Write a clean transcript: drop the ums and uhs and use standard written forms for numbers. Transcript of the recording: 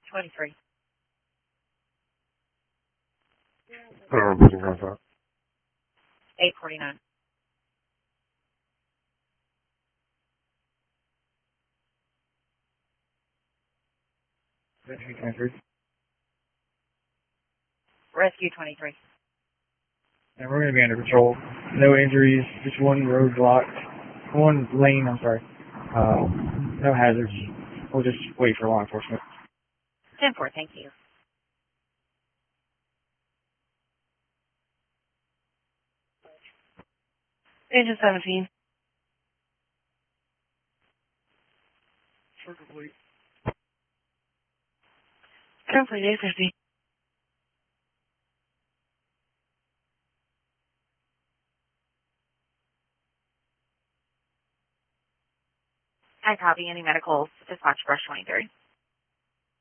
23. Booking contact. 849. Rescue 23. Rescue 23. And we're going to be under control. No injuries, just one road blocked. One lane, I'm sorry. No hazards. We'll just wait for law enforcement. 10-4, thank you. Agent 17. Complete. Complete 850. I copy any medicals. Dispatch brush 23.